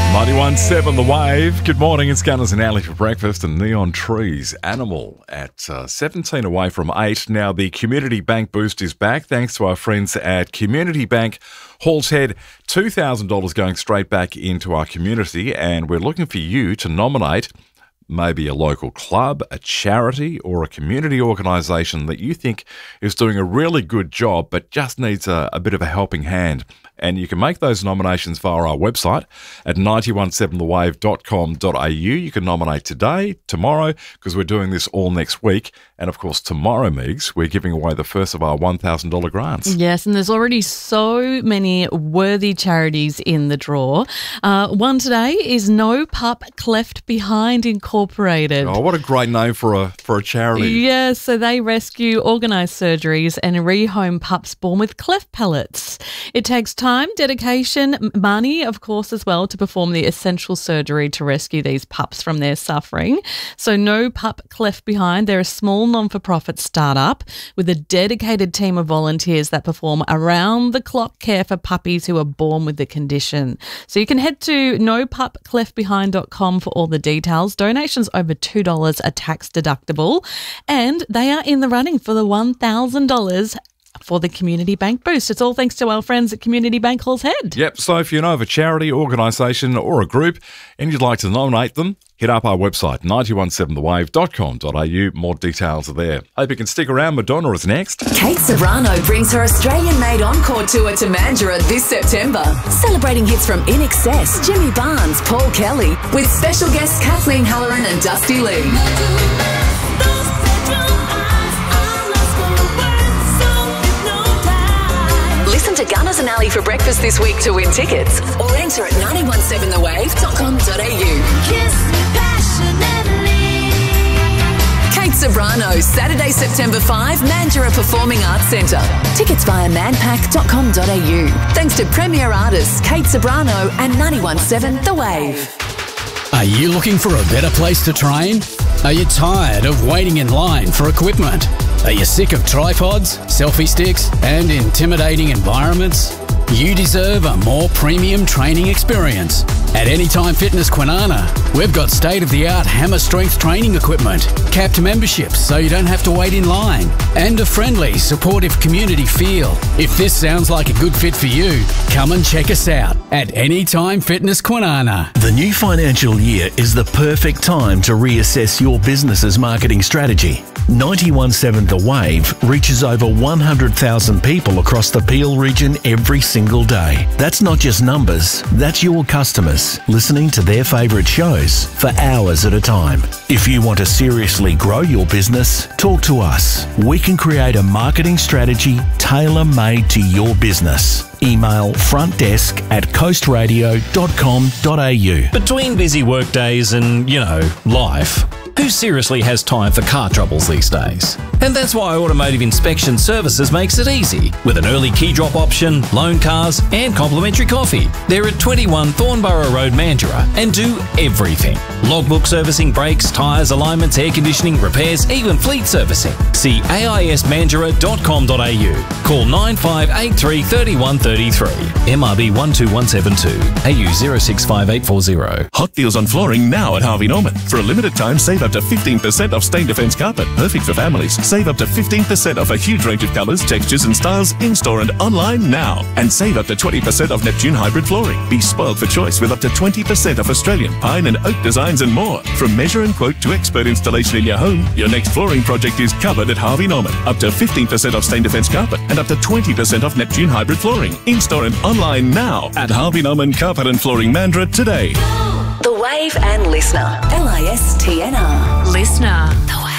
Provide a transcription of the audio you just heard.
91.7 The Wave. Good morning, it's Gunners and Alley for breakfast and Neon Trees Animal at 17 away from 8. Now the Community Bank boost is back thanks to our friends at Community Bank Halls Head. $2,000 going straight back into our community, and we're looking for you to nominate maybe a local club, a charity or a community organisation that you think is doing a really good job but just needs a bit of a helping hand. And you can make those nominations via our website at 917thewave.com.au. You can nominate today, tomorrow, because we're doing this all next week. And of course, tomorrow, Megs, we're giving away the first of our $1,000 grants. Yes, and there's already so many worthy charities in the draw. One today is No Pup Cleft Behind Incorporated. Oh, what a great name for a charity. Yes, so they rescue organised surgeries and rehome pups born with cleft palates. It takes time, dedication, money, of course, as well, to perform the essential surgery to rescue these pups from their suffering. So No Pup Cleft Behind, they're a small non-for-profit startup with a dedicated team of volunteers that perform around-the-clock care for puppies who are born with the condition. So you can head to nopupcleftbehind.com for all the details. Donations over $2 are tax deductible, and they are in the running for the $1,000 for the Community Bank boost. It's all thanks to our friends at Community Bank Halls Head. Yep, so if you know of a charity, organisation or a group and you'd like to nominate them, hit up our website, 917thewave.com.au. More details are there. Hope you can stick around. Madonna is next. Kate Ceberano brings her Australian-made encore tour to Mandurah this September, celebrating hits from In Excess, Jimmy Barnes, Paul Kelly, with special guests Kathleen Halloran and Dusty Lee. Listen to Gunners and Alley for breakfast this week to win tickets, or enter at 917thewave.com.au. Kiss me passionately. Kate Ceberano, Saturday, September 5, Mandurah Performing Arts Centre. Tickets via manpack.com.au. Thanks to premier artists Kate Ceberano and 91.7 The Wave. Are you looking for a better place to train? Are you tired of waiting in line for equipment? Are you sick of tripods, selfie sticks, and intimidating environments? You deserve a more premium training experience. At Anytime Fitness Kwinana, we've got state-of-the-art hammer strength training equipment, capped memberships so you don't have to wait in line, and a friendly, supportive community feel. If this sounds like a good fit for you, come and check us out at Anytime Fitness Kwinana. The new financial year is the perfect time to reassess your business's marketing strategy. 91.7 The Wave reaches over 100,000 people across the Peel region every single day. That's not just numbers, that's your customers listening to their favourite shows for hours at a time. If you want to seriously grow your business, talk to us. We can create a marketing strategy tailor-made to your business. Email frontdesk@coastradio.com.au. Between busy workdays and, life, who seriously has time for car troubles these days? And that's why Automotive Inspection Services makes it easy, with an early key drop option, loan cars and complimentary coffee. They're at 21 Thornborough Road, Mandurah, and do everything. Logbook servicing, brakes, tyres, alignments, air conditioning, repairs, even fleet servicing. See aismandurah.com.au. Call 9583 3133. MRB 12172. AU 065840. Hot deals on flooring now at Harvey Norman. For a limited time, save up to 15% off Stain Defence carpet. Perfect for families. Save up to 15% off a huge range of colours, textures and styles in-store and online now. And save up to 20% off Neptune hybrid flooring. Be spoiled for choice with up to 20% off Australian pine and oak designs and more. From measure and quote to expert installation in your home, your next flooring project is covered at Harvey Norman. Up to 15% off Stain Defence carpet and up to 20% off Neptune hybrid flooring. In-store and online now at Harvey Norman Carpet and Flooring Mandurah today. The Wave and Listener. LISTNR. Listener. The Wave.